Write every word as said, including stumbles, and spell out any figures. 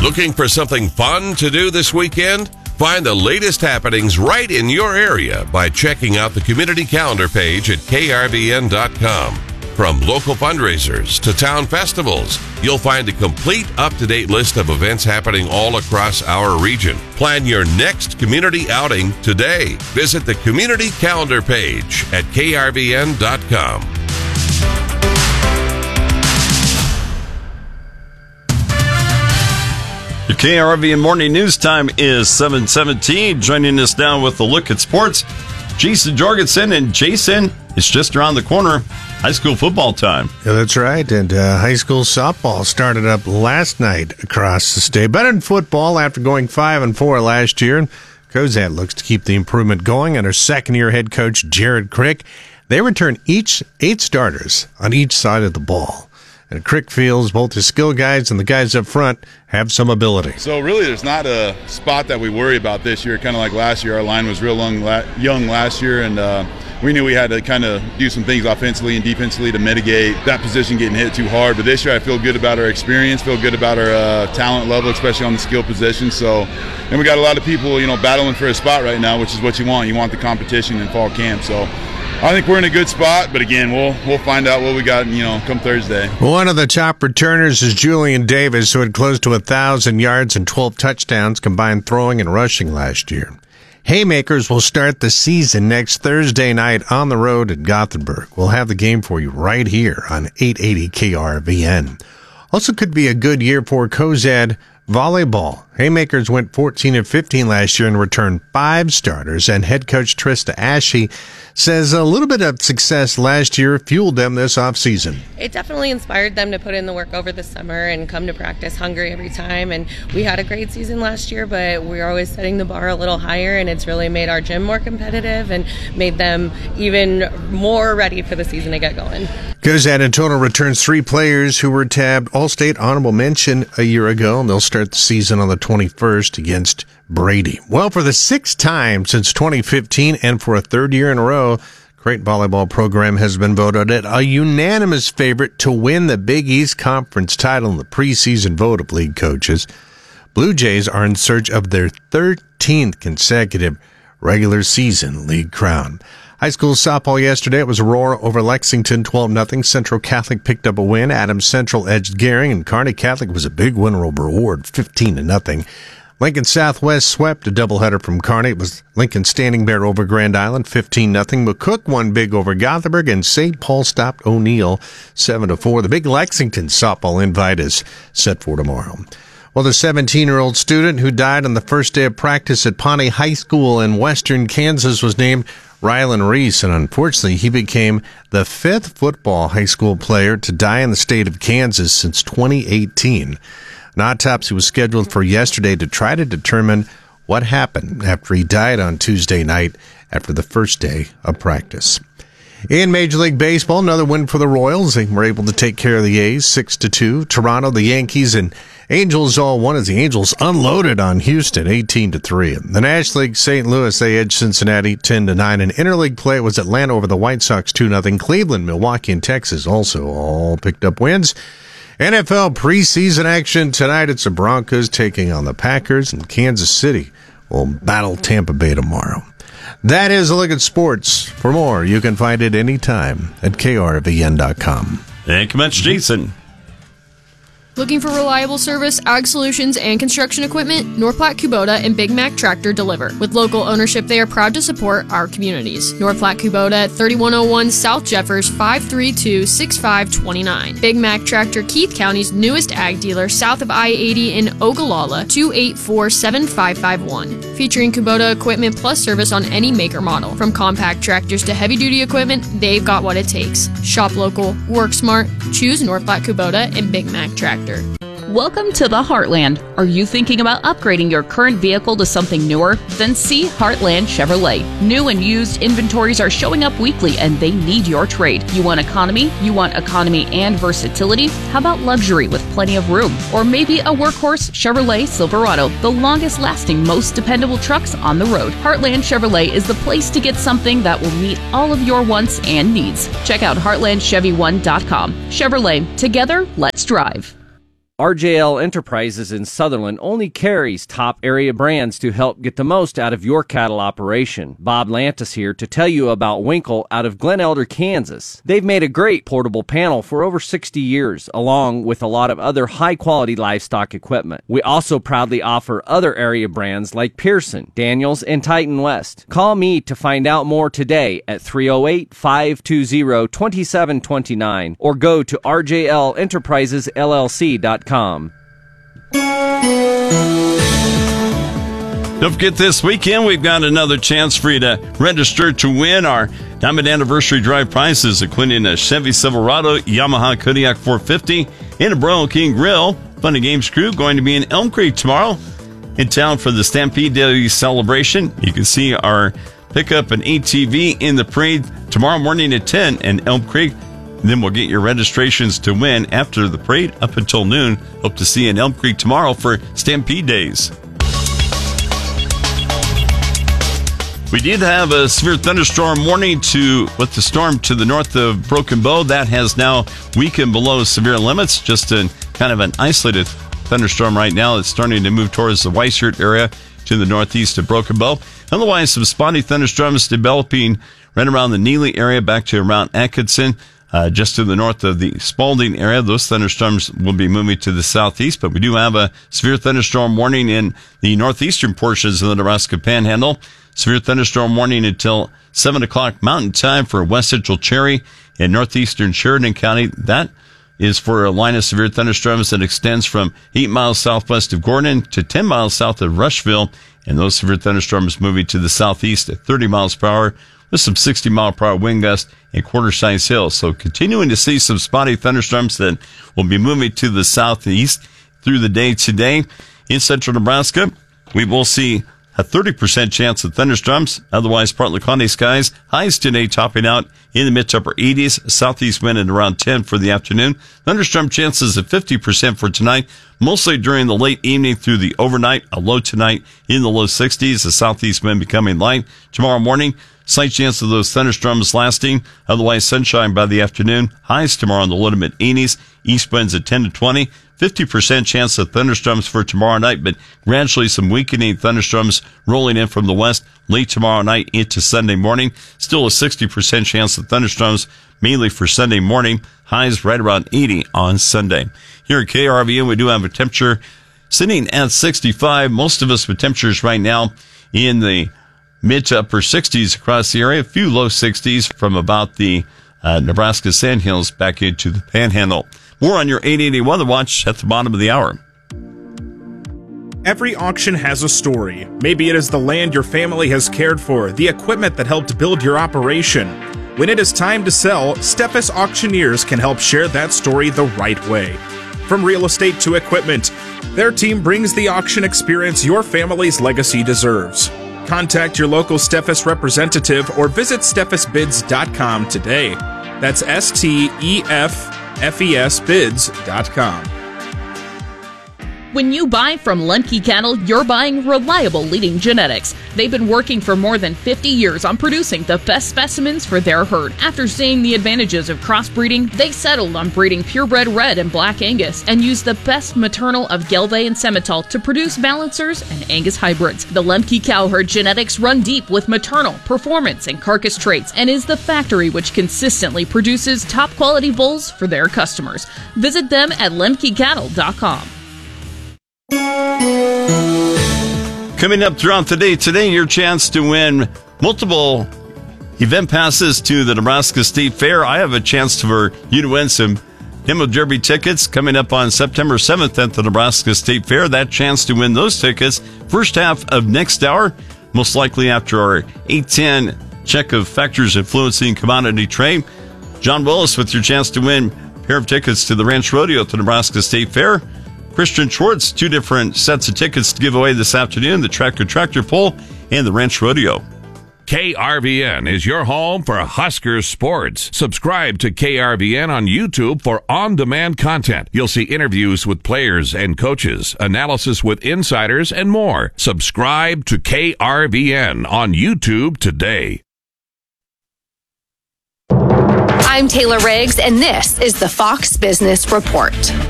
Looking for something fun to do this weekend? Find the latest happenings right in your area by checking out the community calendar page at K R V N dot com. From local fundraisers to town festivals, you'll find a complete up-to-date list of events happening all across our region. Plan your next community outing today. Visit the community calendar page at K R V N dot com. Your K R V N Morning News Time is seven seventeen. Joining us now with a look at sports, Jason Jorgensen. And Jason, it's just around the corner. High school football time. Yeah, that's right. And uh, high school softball started up last night across the state. Better than football after going five and four last year. Cozad looks to keep the improvement going under second-year head coach Jared Crick. They return each eight starters on each side of the ball. And Crick feels both the skill guys and the guys up front have some ability. So really there's not a spot that we worry about this year. Kind of like last year, our line was real young, young last year, and uh, we knew we had to kind of do some things offensively and defensively to mitigate that position getting hit too hard. But this year I feel good about our experience, feel good about our uh, talent level, especially on the skill position. So, and we got a lot of people, you know, battling for a spot right now, which is what you want. You want the competition in fall camp. So I think we're in a good spot, but again, we'll we'll find out what we got, you know, come Thursday. One of the top returners is Julian Davis, who had close to one thousand yards and twelve touchdowns combined throwing and rushing last year. Haymakers will start the season next Thursday night on the road at Gothenburg. We'll have the game for you right here on eight eighty K R V N. Also could be a good year for Cozad volleyball. Haymakers went fourteen and fifteen last year and returned five starters, and head coach Trista Ashe says a little bit of success last year fueled them this offseason. It definitely inspired them to put in the work over the summer and come to practice hungry every time, and we had a great season last year, but we're always setting the bar a little higher, and it's really made our gym more competitive and made them even more ready for the season to get going. Cozad in total returns three players who were tabbed All-State Honorable Mention a year ago, and they'll start the season on the twenty-first against Brady. Well, for the sixth time since twenty fifteen and for a third year in a row, Creighton Volleyball program has been voted a unanimous favorite to win the Big East Conference title in the preseason vote of league coaches. Blue Jays are in search of their thirteenth consecutive regular season league crown. High school softball yesterday, it was Aurora over Lexington, twelve nothing. Central Catholic picked up a win. Adams Central edged Gehring, and Kearney Catholic was a big winner over Ward, fifteen to nothing. Lincoln Southwest swept a doubleheader from Kearney. It was Lincoln Standing Bear over Grand Island, fifteen nothing. McCook won big over Gothenburg, and Saint Paul stopped O'Neill, seven to four. The big Lexington softball invite is set for tomorrow. Well, the seventeen-year-old student who died on the first day of practice at Pawnee High School in western Kansas was named Rylan Reese, and unfortunately, he became the fifth football high school player to die in the state of Kansas since twenty eighteen. An autopsy was scheduled for yesterday to try to determine what happened after he died on Tuesday night after the first day of practice. In Major League Baseball, another win for the Royals. They were able to take care of the A's six to two. Toronto, the Yankees, and Angels all won as the Angels unloaded on Houston eighteen to three. The National League, Saint Louis, they edged Cincinnati ten to nine. In interleague play, it was Atlanta over the White Sox two nothing. Cleveland, Milwaukee, and Texas also all picked up wins. N F L preseason action tonight. It's the Broncos taking on the Packers, and Kansas City will battle Tampa Bay tomorrow. That is a look at sports. For more, you can find it anytime at K R V N dot com. Thank you much, Jason. Looking for reliable service, ag solutions, and construction equipment? North Platte Kubota and Big Mac Tractor deliver. With local ownership, they are proud to support our communities. North Platte Kubota at thirty-one oh one South Jeffers, five three two, six five two nine. Big Mac Tractor, Keith County's newest ag dealer, south of I eighty in Ogallala, two eight four, seven five five one. Featuring Kubota equipment plus service on any maker model. From compact tractors to heavy-duty equipment, they've got what it takes. Shop local, work smart, choose North Platte Kubota and Big Mac Tractor. Welcome to the Heartland. Are you thinking about upgrading your current vehicle to something newer? Then see Heartland Chevrolet. New and used inventories are showing up weekly and they need your trade. You want economy? You want economy and versatility? How about luxury with plenty of room? Or maybe a workhorse Chevrolet Silverado, the longest lasting, most dependable trucks on the road. Heartland Chevrolet is the place to get something that will meet all of your wants and needs. Check out heartland chevy one dot com. Chevrolet, together, let's drive. R J L Enterprises in Sutherland only carries top area brands to help get the most out of your cattle operation. Bob Lantis here to tell you about Winkle out of Glen Elder, Kansas. They've made a great portable panel for over sixty years, along with a lot of other high-quality livestock equipment. We also proudly offer other area brands like Pearson, Daniels, and Titan West. Call me to find out more today at three oh eight, five two zero, two seven two nine or go to r j l enterprises l l c dot com. Don't forget, this weekend we've got another chance for you to register to win our Diamond Anniversary Drive prizes, including a Chevy Silverado, Yamaha Kodiak four fifty, and a Broil King Grill. Fun and Games crew going to be in Elm Creek tomorrow in town for the Stampede Day celebration. You can see our pickup and A T V in the parade tomorrow morning at ten in Elm Creek. And then we'll get your registrations to win after the parade up until noon. Hope to see you in Elm Creek tomorrow for Stampede Days. We did have a severe thunderstorm warning to with the storm to the north of Broken Bow. That has now weakened below severe limits. Just a kind of an isolated thunderstorm right now. It's starting to move towards the Weissert area to the northeast of Broken Bow. Otherwise, some spotty thunderstorms developing right around the Neely area back to around Atkinson. Uh, just to the north of the Spalding area. Those thunderstorms will be moving to the southeast, but we do have a severe thunderstorm warning in the northeastern portions of the Nebraska Panhandle. Severe thunderstorm warning until seven o'clock Mountain Time for West Central Cherry and northeastern Sheridan County. That is for a line of severe thunderstorms that extends from eight miles southwest of Gordon to ten miles south of Rushville, and those severe thunderstorms moving to the southeast at thirty miles per hour with some sixty mile per hour wind gusts and quarter-size hail. So continuing to see some spotty thunderstorms that will be moving to the southeast through the day today. In central Nebraska, we will see a thirty percent chance of thunderstorms. Otherwise, partly cloudy skies. Highs today topping out in the mid to upper eighties. Southeast wind at around ten for the afternoon. Thunderstorm chances of fifty percent for tonight. Mostly during the late evening through the overnight. A low tonight in the low sixties. The southeast wind becoming light. Tomorrow morning, slight chance of those thunderstorms lasting. Otherwise, sunshine by the afternoon. Highs tomorrow in the low to mid eighties. East winds at ten to twenty. fifty percent chance of thunderstorms for tomorrow night, but gradually some weakening thunderstorms rolling in from the west late tomorrow night into Sunday morning. Still a sixty percent chance of thunderstorms, mainly for Sunday morning. Highs right around eighty on Sunday. Here at K R V N, we do have a temperature sitting at sixty-five. Most of us with temperatures right now in the mid to upper sixties across the area. A few low sixties from about the uh, Nebraska Sandhills back into the Panhandle. More on your eight eighty Weather Watch at the bottom of the hour. Every auction has a story. Maybe it is the land your family has cared for, the equipment that helped build your operation. When it is time to sell, Steffes Auctioneers can help share that story the right way. From real estate to equipment, their team brings the auction experience your family's legacy deserves. Contact your local Steffes representative or visit steffes bids dot com today. That's S T E F F E S bids dot com. When you buy from Lemke Cattle, you're buying reliable leading genetics. They've been working for more than fifty years on producing the best specimens for their herd. After seeing the advantages of crossbreeding, they settled on breeding purebred red and black Angus and used the best maternal of Gelbvieh and Simmental to produce balancers and Angus hybrids. The Lemke cow herd genetics run deep with maternal, performance, and carcass traits and is the factory which consistently produces top quality bulls for their customers. Visit them at lemke cattle dot com. Coming up throughout the day today, your chance to win multiple event passes to the Nebraska State Fair. I have a chance for you to win some Demo Derby tickets coming up on September seventh at the Nebraska State Fair. That chance to win those tickets first half of next hour, most likely after our eight ten check of factors influencing commodity trade. John Willis with your chance to win a pair of tickets to the Ranch Rodeo at the Nebraska State Fair. Christian Schwartz, two different sets of tickets to give away this afternoon, the Tractor Tractor Pull and the Ranch Rodeo. K R V N is your home for Husker sports. Subscribe to K R V N on YouTube for on-demand content. You'll see interviews with players and coaches, analysis with insiders, and more. Subscribe to K R V N on YouTube today. I'm Taylor Riggs, and this is the Fox Business Report.